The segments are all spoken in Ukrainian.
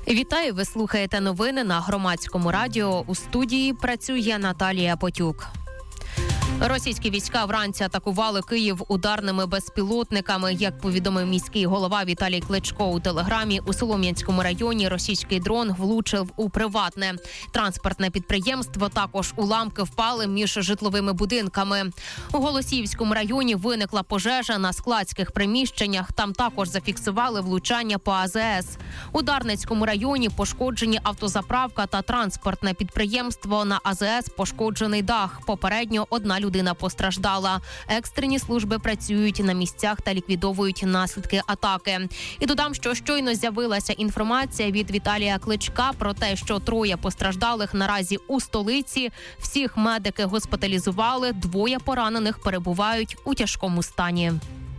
Вітаю, ви слухаєте новини на Громадському радіо. У студії працює Наталія Потюк. Російські війська вранці атакували Київ ударними безпілотниками. Як повідомив міський голова Віталій Кличко у телеграмі, у Солом'янському районі російський дрон влучив у приватне транспортне підприємство. Також уламки впали між житловими будинками. У Голосіївському районі виникла пожежа на складських приміщеннях. Там також зафіксували влучання по АЗС. У Дарницькому районі пошкоджені автозаправка та транспортне підприємство. На АЗС пошкоджений дах. Попередньо одна людина постраждала. Екстрені служби працюють на місцях та ліквідовують наслідки атаки. І додам, що щойно з'явилася інформація від Віталія Кличка про те, що 3 постраждалих наразі у столиці. Всіх медики госпіталізували, 2 поранених перебувають у тяжкому стані.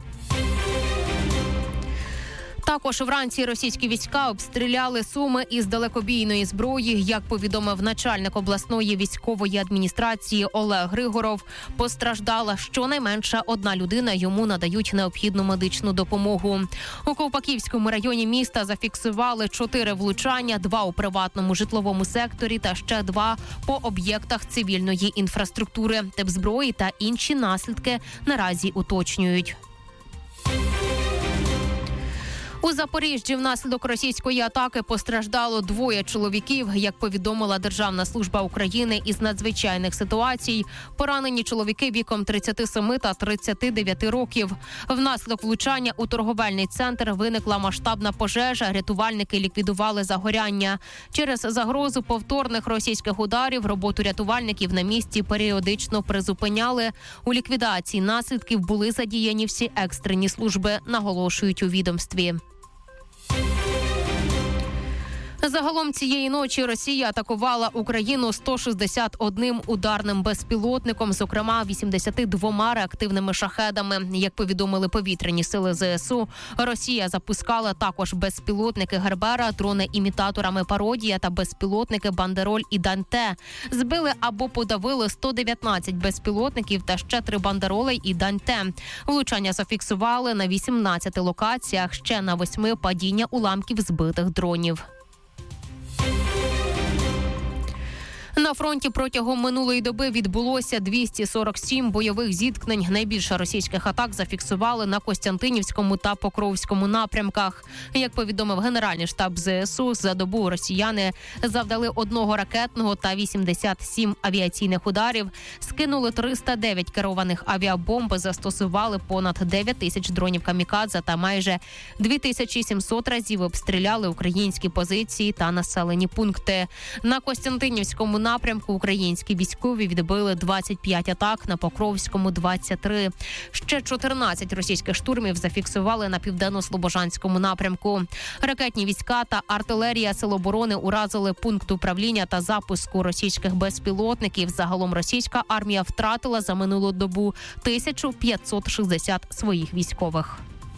Також вранці російські війська обстріляли Суми із далекобійної зброї. Як повідомив начальник обласної військової адміністрації Олег Григоров, постраждала щонайменше одна людина, йому надають необхідну медичну допомогу. У Ковпаківському районі міста зафіксували 4 влучання, 2 у приватному житловому секторі та ще 2 по об'єктах цивільної інфраструктури. Тип зброї та інші наслідки наразі уточнюють. У Запоріжжі внаслідок російської атаки постраждало 2 чоловіків. Як повідомила Державна служба України із надзвичайних ситуацій, поранені чоловіки віком 37 та 39 років. Внаслідок влучання у торговельний центр виникла масштабна пожежа, рятувальники ліквідували загоряння. Через загрозу повторних російських ударів роботу рятувальників на місці періодично призупиняли. У ліквідації наслідків були задіяні всі екстрені служби, наголошують у відомстві. Загалом цієї ночі Росія атакувала Україну 161 ударним безпілотником, зокрема 82 реактивними шахедами. Як повідомили повітряні сили ЗСУ, Росія запускала також безпілотники Гербера, дрони імітаторами Пародія та безпілотники Бандероль і Данте. Збили або подавили 119 безпілотників та ще 3 Бандеролей і Данте. Влучання зафіксували на 18 локаціях, ще на 8 падіння уламків збитих дронів. На фронті протягом минулої доби відбулося 247 бойових зіткнень. Найбільше російських атак зафіксували на Костянтинівському та Покровському напрямках. Як повідомив Генеральний штаб ЗСУ, за добу росіяни завдали 1 ракетного та 87 авіаційних ударів, скинули 309 керованих авіабомб, застосували понад 9 тисяч дронів камікадзе та майже 2700 разів обстріляли українські позиції та населені пункти. На Костянтинівському напрямку українські військові відбили 25 атак, на Покровському – 23. Ще 14 російських штурмів зафіксували на Південно-Слобожанському напрямку. Ракетні війська та артилерія Сил оборони уразили пункт управління та запуску російських безпілотників. Загалом російська армія втратила за минулу добу 1560 своїх військових.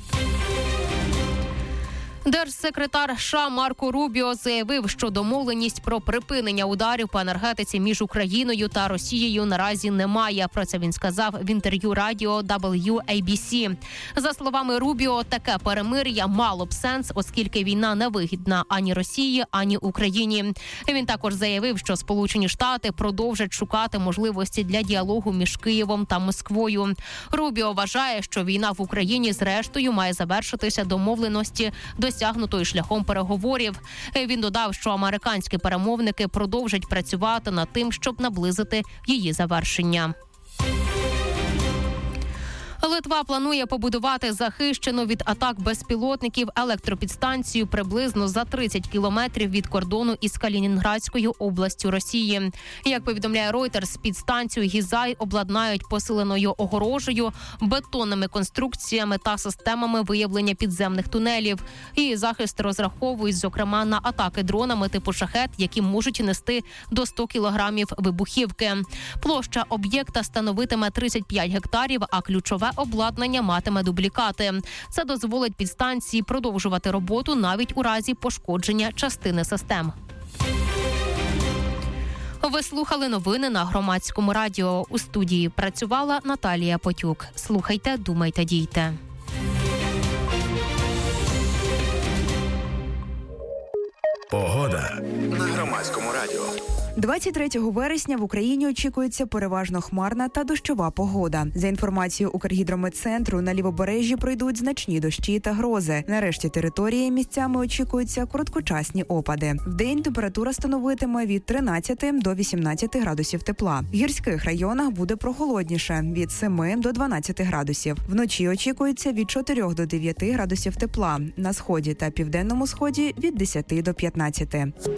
Держсекретар США Марко Рубіо заявив, що домовленість про припинення ударів по енергетиці між Україною та Росією наразі немає. Про це він сказав в інтерв'ю радіо WABC. За словами Рубіо, таке перемир'я мало б сенс, оскільки війна не вигідна ані Росії, ані Україні. Він також заявив, що Сполучені Штати продовжать шукати можливості для діалогу між Києвом та Москвою. Рубіо вважає, що війна в Україні зрештою має завершитися домовленості досягнутою шляхом переговорів. Він додав, що американські перемовники продовжать працювати над тим, щоб наблизити її завершення. Литва планує побудувати захищену від атак безпілотників електропідстанцію приблизно за 30 кілометрів від кордону із Калінінградською областю Росії. Як повідомляє Reuters, підстанцію Гізай обладнають посиленою огорожею, бетонними конструкціями та системами виявлення підземних тунелів. Її захист розраховують, зокрема, на атаки дронами типу «Шахед», які можуть нести до 100 кілограмів вибухівки. Площа об'єкта становитиме 35 гектарів, а ключове обладнання матиме дублікати. Це дозволить підстанції продовжувати роботу навіть у разі пошкодження частини систем. Ви слухали новини на Громадському радіо. У студії працювала Наталія Потюк. Слухайте, думайте, дійте. Погода на Громадському радіо. 23 вересня в Україні очікується переважно хмарна та дощова погода. За інформацією Укргідрометцентру, на лівобережжі пройдуть значні дощі та грози. На решті території місцями очікуються короткочасні опади. Вдень температура становитиме від 13 до 18 градусів тепла. В гірських районах буде прохолодніше – від 7 до 12 градусів. Вночі очікується від 4 до 9 градусів тепла. На сході та південному сході – від 10 до 15.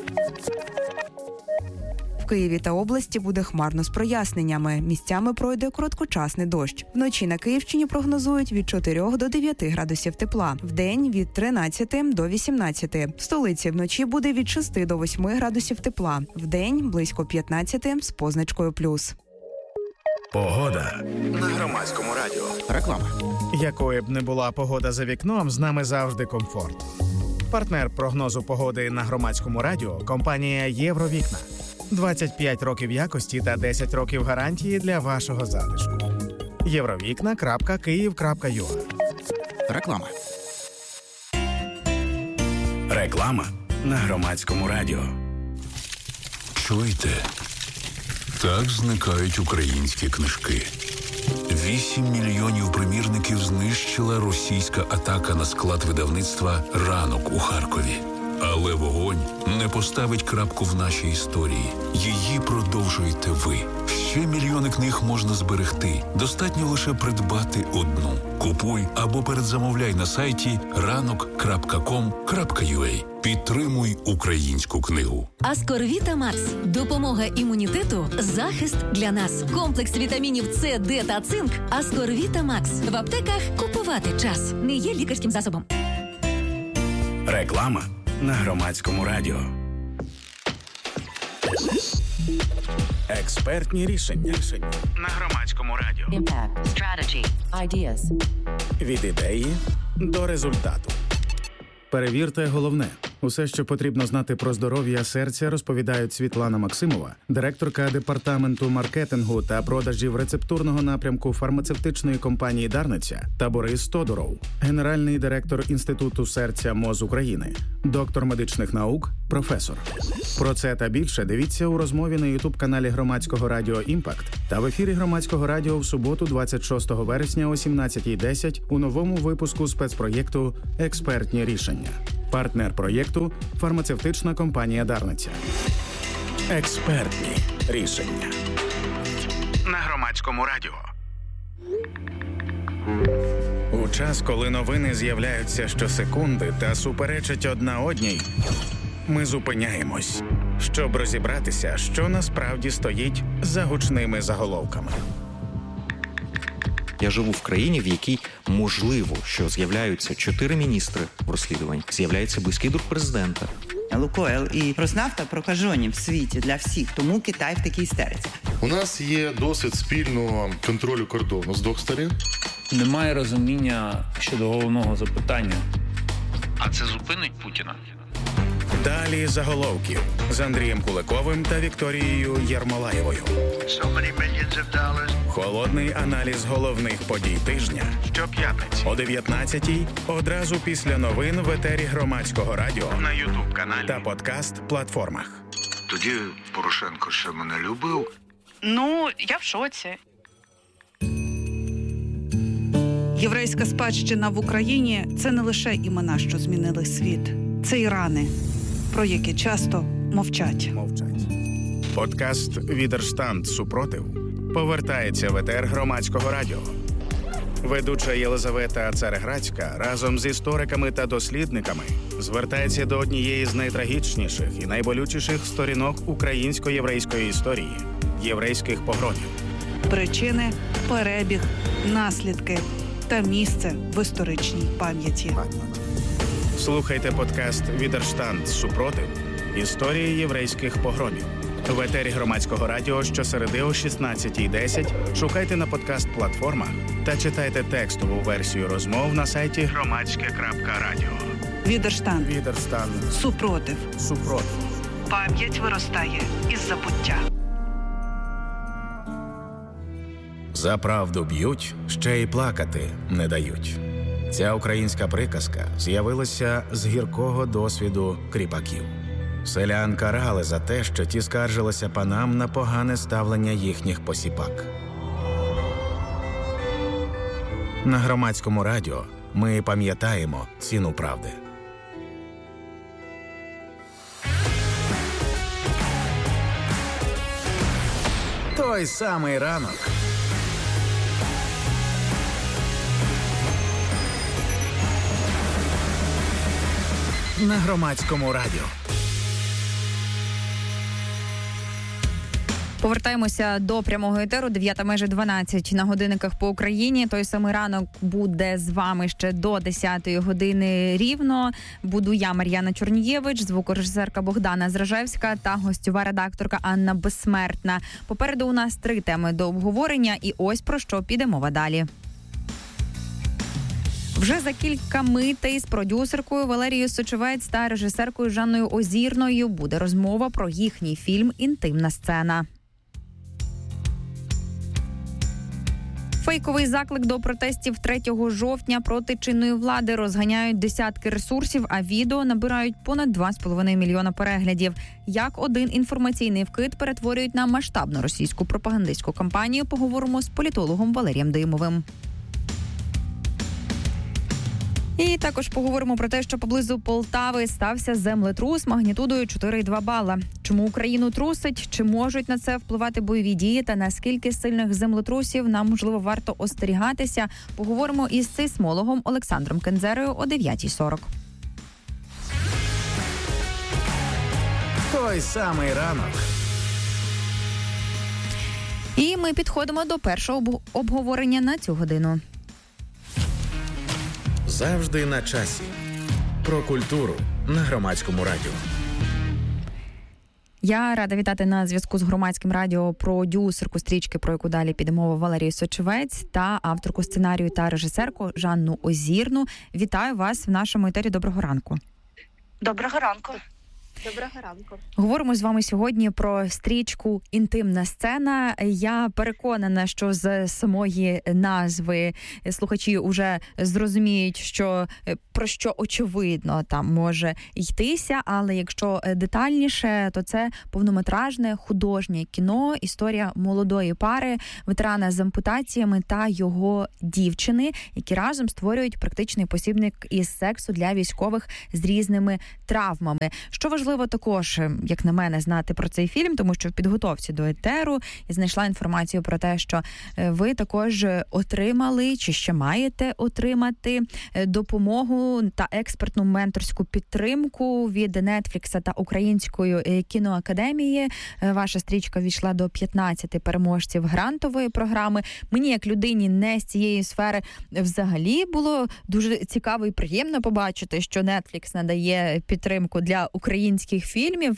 В Києві та області буде хмарно з проясненнями. Місцями пройде короткочасний дощ. Вночі на Київщині прогнозують від 4 до 9 градусів тепла. Вдень – від 13 до 18. В столиці вночі буде від 6 до 8 градусів тепла. Вдень – близько 15 з позначкою плюс. Погода на Громадському радіо. Реклама. Якою б не була погода за вікном, з нами завжди комфорт. Партнер прогнозу погоди на Громадському радіо – компанія «Євровікна». 25 років якості та 10 років гарантії для вашого затишку. Євровікна.Київ.ua. Реклама. Реклама на Громадському радіо. Чуєте? Так зникають українські книжки. 8 мільйонів примірників знищила російська атака на склад видавництва «Ранок» у Харкові. Але вогонь не поставить крапку в нашій історії. Її продовжуєте ви. Ще мільйони книг можна зберегти. Достатньо лише придбати одну. Купуй або передзамовляй на сайті ranok.com.ua. Підтримуй українську книгу. Аскорвіта Макс. Допомога імунітету. Захист для нас. Комплекс вітамінів С, Д та цинк. Аскорвіта Макс. В аптеках купувати час. Не є лікарським засобом. Реклама на Громадському радіо. Експертні рішення на Громадському радіо. Impact, strategy, ideas. Від ідеї до результату. Перевірте головне. Усе, що потрібно знати про здоров'я серця, розповідають Світлана Максимова, директорка департаменту маркетингу та продажів рецептурного напрямку фармацевтичної компанії «Дарниця», та Борис Тодуров, генеральний директор Інституту серця МОЗ України, доктор медичних наук, професор. Про це та більше дивіться у розмові на ютуб-каналі Громадського радіо «Імпакт» та в ефірі Громадського радіо в суботу 26 вересня о 17:10 у новому випуску спецпроєкту «Експертні рішення». Партнер проєкту – фармацевтична компанія «Дарниця». Експертні рішення на Громадському радіо. У час, коли новини з'являються щосекунди та суперечать одна одній, ми зупиняємось, щоб розібратися, що насправді стоїть за гучними заголовками. Я живу в країні, в якій можливо, що з'являються 4 міністри в розслідуванні, з'являється близький друг президента. Лукойл і Роснафта прокажені в світі для всіх, тому Китай в такій істериці. У нас є досвід спільного контролю кордону з двох сторін. Немає розуміння щодо головного запитання. А це зупинить Путіна? Далі заголовків з Андрієм Куликовим та Вікторією Єрмолаєвою. Холодний аналіз головних подій тижня щоп'ятниці о 19:00 одразу після новин в етері Громадського радіо на ютуб-каналі та подкаст-платформах. Тоді Порошенко ще мене любив? Ну, я в шоці. Єврейська спадщина в Україні – це не лише імена, що змінили світ. Це і рани, про які часто мовчать. Подкаст «Відерштанд. Супротив» повертається в етер Громадського радіо. Ведуча Єлизавета Цареградська разом з істориками та дослідниками звертається до однієї з найтрагічніших і найболючіших сторінок українсько-єврейської історії – єврейських погромів. Причини, перебіг, наслідки та місце в історичній пам'яті. Слухайте подкаст «Відерштанд. Супротив. Історії єврейських погромів» в етері Громадського радіо щосереди о 16:10. Шукайте на подкаст-платформах та читайте текстову версію розмов на сайті громадське.радіо. Відерштанд. Супротив. Пам'ять виростає із забуття. За правду б'ють, ще й плакати не дають. Ця українська приказка з'явилася з гіркого досвіду кріпаків. Селян карали за те, що ті скаржилися панам на погане ставлення їхніх посіпак. На Громадському радіо ми пам'ятаємо ціну правди. Той самий ранок. На Громадському радіо. Повертаємося до прямого етеру. 9:12 на годинниках по Україні. Той самий ранок буде з вами ще до 10-ї години рівно. Буду я, Мар'яна Чорнієвич, звукорежисерка Богдана Зражевська та гостьова редакторка Анна Безсмертна. Попереду у нас 3 теми до обговорення, і ось про що піде мова далі. Вже за кілька митей з продюсеркою Валерією Сочевець та режисеркою Жанною Озірною буде розмова про їхній фільм «Інтимна сцена». Фейковий заклик до протестів 3 жовтня проти чинної влади розганяють десятки ресурсів, а відео набирають понад 2,5 мільйона переглядів. Як один інформаційний вкид перетворюють на масштабну російську пропагандистську кампанію, поговоримо з політологом Валерієм Димовим. І також поговоримо про те, що поблизу Полтави стався землетрус магнітудою 4,2 бала. Чому Україну трусить? Чи можуть на це впливати бойові дії? Та наскільки сильних землетрусів нам, можливо, варто остерігатися? Поговоримо із сейсмологом Олександром Кензерою о 9:40. Той самий ранок. І ми підходимо до першого обговорення на цю годину. Завжди на часі. Про культуру на Громадському радіо. Я рада вітати на зв'язку з Громадським радіо продюсерку стрічки, про яку далі піде мова, Валерію Сочевець, та авторку сценарію та режисерку Жанну Озірну. Вітаю вас в нашому етері. Доброго ранку. Доброго ранку. Доброго ранку. Говоримо з вами сьогодні про стрічку «Інтимна сцена». Я переконана, що з самої назви слухачі вже зрозуміють, що про що очевидно там може йтися, але якщо детальніше, то це повнометражне художнє кіно, історія молодої пари, ветерана з ампутаціями та його дівчини, які разом створюють практичний посібник із сексу для військових з різними травмами. Що важливо також, як на мене, знати про цей фільм, тому що в підготовці до етеру я знайшла інформацію про те, що ви також отримали, чи ще маєте отримати допомогу та експертну менторську підтримку від Netflix та Української кіноакадемії. Ваша стрічка війшла до 15 переможців грантової програми. Мені, як людині не з цієї сфери, взагалі було дуже цікаво і приємно побачити, що Netflix надає підтримку для українських фільмів.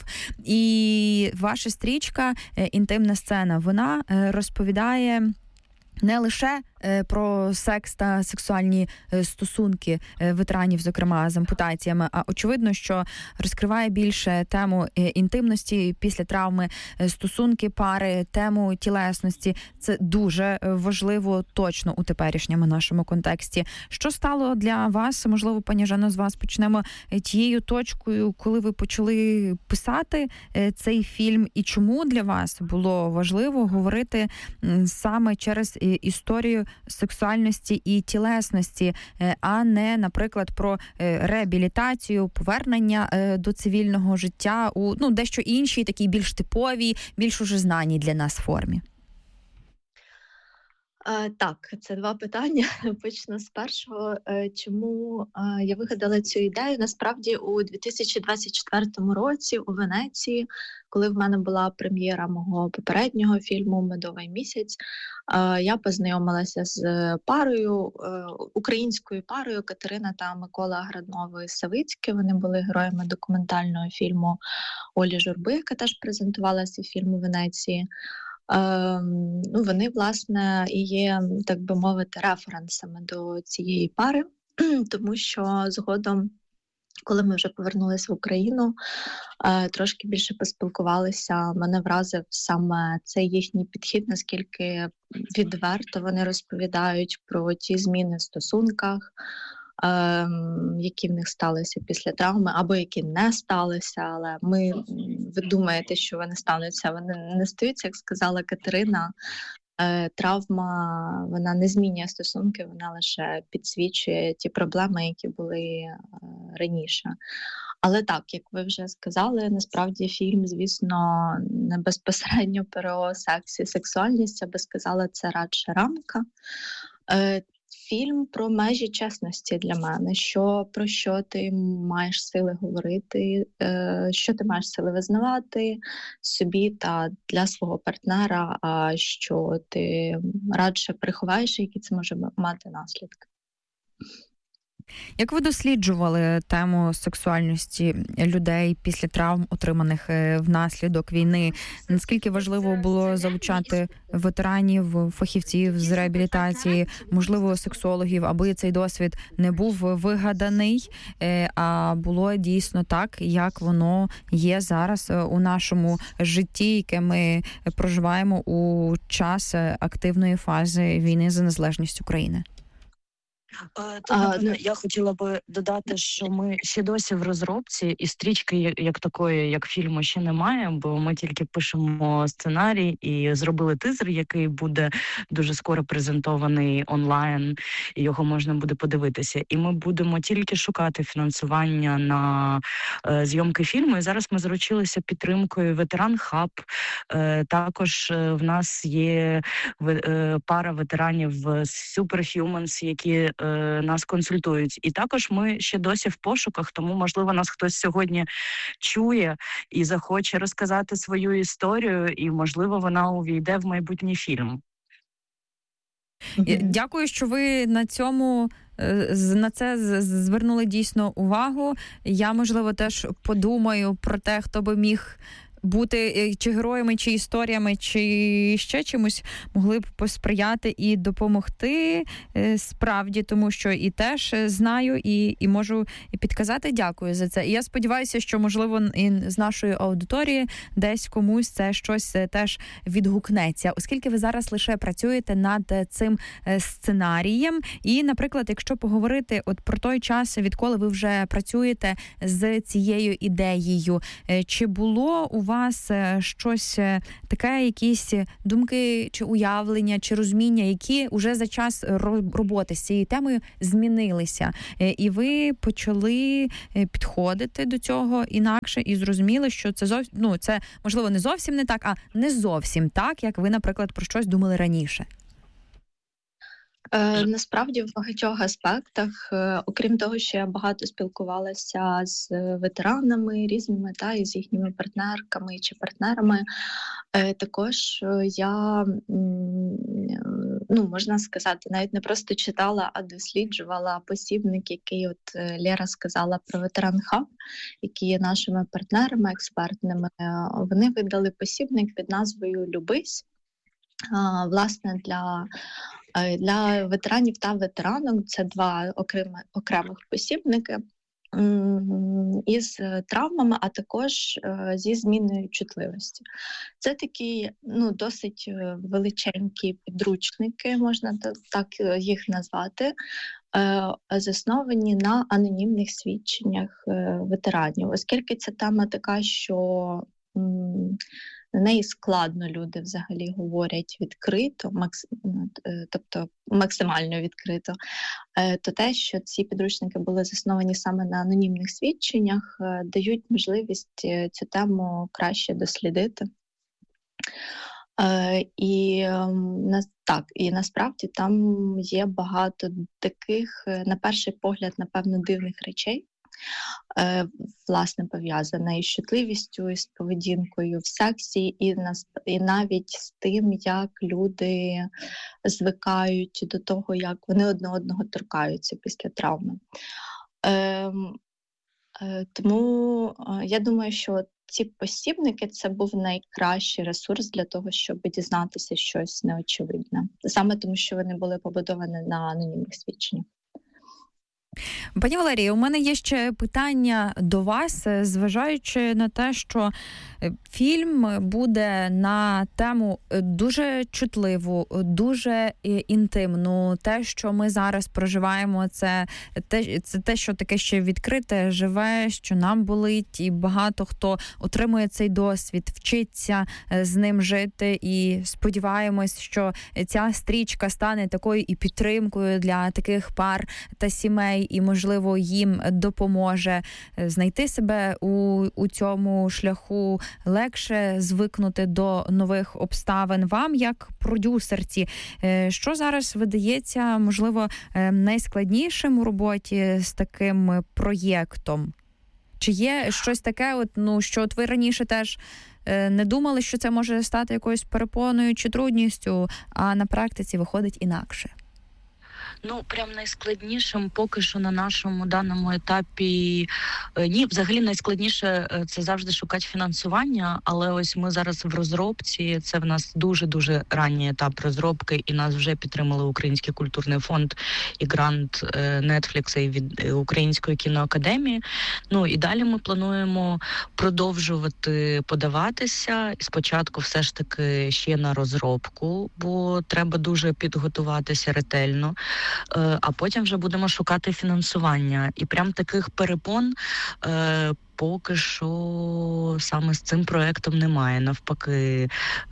І ваша стрічка «Інтимна сцена», вона розповідає не лише про секс та сексуальні стосунки ветеранів, зокрема з ампутаціями, а очевидно, що розкриває більше тему інтимності після травми, стосунки пари, тему тілесності. Це дуже важливо точно у теперішньому нашому контексті. Що стало для вас, можливо, пані Жанно, з вас почнемо, тією точкою, коли ви почали писати цей фільм, і чому для вас було важливо говорити саме через історію сексуальності і тілесності, а не, наприклад, про реабілітацію, повернення до цивільного життя у дещо іншій, такій більш типовій, більш уже знаній для нас формі? Так, це 2 питання. Почну з першого. Чому я вигадала цю ідею? Насправді, у 2024 році у Венеції, коли в мене була прем'єра мого попереднього фільму «Медовий місяць», я познайомилася з парою, українською парою Катерина та Микола Граднови-Савицькі. Вони були героями документального фільму Олі Журби, яка теж презентувала цей фільм у Венеції. Вони, власне, і є, так би мовити, референсами до цієї пари, тому що згодом, коли ми вже повернулися в Україну, трошки більше поспілкувалися, мене вразив саме цей їхній підхід, наскільки відверто вони розповідають про ті зміни в стосунках, які в них сталися після травми, або які не сталися, але ви думаєте, що вони стануться, вони не стаються, як сказала Катерина. Травма, вона не змінює стосунки, вона лише підсвічує ті проблеми, які були раніше. Але так, як ви вже сказали, насправді фільм, звісно, не безпосередньо про секс і сексуальність, я би сказала, це радше рамка. Фільм про межі чесності для мене, про що ти маєш сили говорити, що ти маєш сили визнавати собі та для свого партнера, а що ти радше приховаєш, які це може мати наслідки. Як ви досліджували тему сексуальності людей після травм, отриманих внаслідок війни? Наскільки важливо було залучати ветеранів, фахівців з реабілітації, можливо, сексологів, аби цей досвід не був вигаданий, а було дійсно так, як воно є зараз у нашому житті, яке ми проживаємо у час активної фази війни за незалежність України? Я хотіла би додати, що ми ще досі в розробці, і стрічки як такої, як фільму, ще немає, бо ми тільки пишемо сценарій і зробили тизер, який буде дуже скоро презентований онлайн, і його можна буде подивитися. І ми будемо тільки шукати фінансування на зйомки фільму. І зараз ми заручилися підтримкою Ветеран Хаб. Також в нас є пара ветеранів з Superhumans, які нас консультують. І також ми ще досі в пошуках, тому, можливо, нас хтось сьогодні чує і захоче розказати свою історію, і, можливо, вона увійде в майбутній фільм. Дякую, що ви на це звернули дійсно увагу. Я, можливо, теж подумаю про те, хто би міг бути чи героями, чи історіями, чи ще чимось, могли б посприяти і допомогти справді, тому що і теж знаю, і можу і підказати. Дякую за це. І я сподіваюся, що, можливо, і з нашої аудиторії десь комусь це щось теж відгукнеться. Оскільки ви зараз лише працюєте над цим сценарієм, і, наприклад, якщо поговорити от про той час, відколи ви вже працюєте з цією ідеєю, чи було у вас щось таке, якісь думки, чи уявлення, чи розуміння, які вже за час роботи з цією темою змінилися, і ви почали підходити до цього інакше і зрозуміли, що це це, можливо, не зовсім не так, а не зовсім так, як ви, наприклад, про щось думали раніше? Насправді в багатьох аспектах, окрім того, що я багато спілкувалася з ветеранами різними і з їхніми партнерками чи партнерами, також я, можна сказати, навіть не просто читала, а досліджувала посібник, який от Лера сказала про Ветеран Хаб, які є нашими партнерами експертними. Вони видали посібник під назвою «Любись», власне, для ветеранів та ветеранок. Це два окремих посібники із травмами, а також зі зміною чутливості. Це такі досить величенькі підручники, можна так їх назвати, засновані на анонімних свідченнях ветеранів. Оскільки ця тема така, що на неї складно люди взагалі говорять відкрито, тобто максимально відкрито, то те, що ці підручники були засновані саме на анонімних свідченнях, дають можливість цю тему краще дослідити. І насправді там є багато таких, на перший погляд, напевно, дивних речей, власне, пов'язана із чутливістю, із поведінкою в сексі, і навіть з тим, як люди звикають до того, як вони одне одного торкаються після травми. Тому я думаю, що ці посібники – це був найкращий ресурс для того, щоб дізнатися щось неочевидне. Саме тому, що вони були побудовані на анонімних свідченнях. Пані Валерія, у мене є ще питання до вас, зважаючи на те, що фільм буде на тему дуже чутливу, дуже інтимну. Те, що ми зараз проживаємо, це те, що таке ще відкрите, живе, що нам болить, і багато хто отримує цей досвід, вчиться з ним жити, і сподіваємось, що ця стрічка стане такою і підтримкою для таких пар та сімей, і, можливо, їм допоможе знайти себе у цьому шляху, легше звикнути до нових обставин. Вам, як продюсерці, що зараз видається, можливо, найскладнішим у роботі з таким проєктом? Чи є щось таке, що ви раніше теж не думали, що це може стати якоюсь перепоною чи трудністю, а на практиці виходить інакше? Прям найскладнішим поки що на нашому даному етапі ні, взагалі найскладніше це завжди шукати фінансування, але ось ми зараз в розробці, це в нас дуже-дуже ранній етап розробки, і нас вже підтримали Український культурний фонд і грант Netflix і від Української кіноакадемії. І далі ми плануємо продовжувати подаватися, спочатку все ж таки ще на розробку, бо треба дуже підготуватися ретельно. А потім вже будемо шукати фінансування. І прям таких перепон поки що саме з цим проектом немає. Навпаки,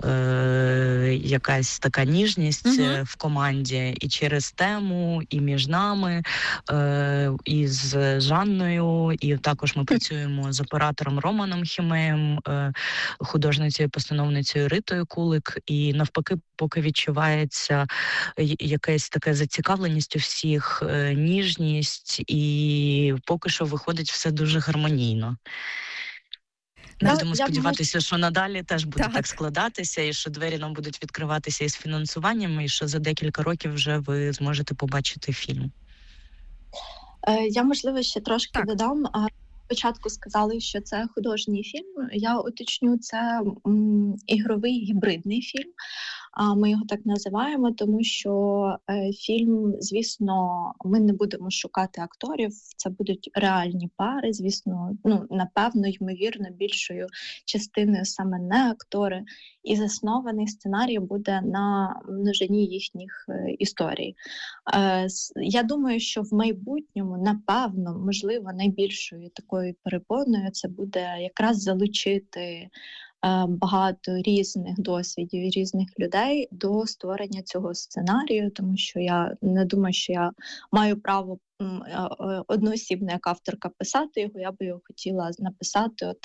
якась така ніжність в команді і через тему, і між нами, і з Жанною, і також ми працюємо з оператором Романом Хімеєм, художницею і постановницею Ритою Кулик, і навпаки, поки відчувається якась така зацікавленість у всіх, ніжність, і поки що виходить все дуже гармонійно. Будемо сподіватися, що надалі теж буде так складатися, і що двері нам будуть відкриватися із фінансуванням, і що за декілька років вже ви зможете побачити фільм. Я, можливо, ще трошки додам. Спочатку сказали, що це художній фільм. Я уточню, це ігровий гібридний фільм. Ми його так називаємо, тому що фільм, звісно, ми не будемо шукати акторів, це будуть реальні пари, звісно, напевно, ймовірно, більшою частиною саме не актори, і заснований сценарій буде на множині їхніх історій. Я думаю, що в майбутньому, напевно, можливо, найбільшою такою перепоною це буде якраз залучити багато різних досвідів і різних людей до створення цього сценарію, тому що я не думаю, що я маю право одноосібно як авторка писати його, я би його хотіла написати